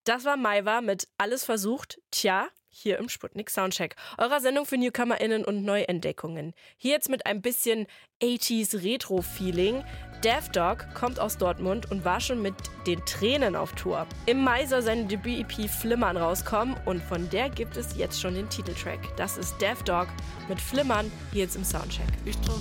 Das war Maiwa mit Alles versucht. Tja, hier im Sputnik Soundcheck, eurer Sendung für NewcomerInnen und Neuentdeckungen. Hier jetzt mit ein bisschen 80s Retro-Feeling. Daft Dog kommt aus Dortmund und war schon mit den Tränen auf Tour. Im Mai soll seine Debüt-EP Flimmern rauskommen und von der gibt es jetzt schon den Titeltrack. Das ist Daft Dog mit Flimmern hier jetzt im Soundcheck.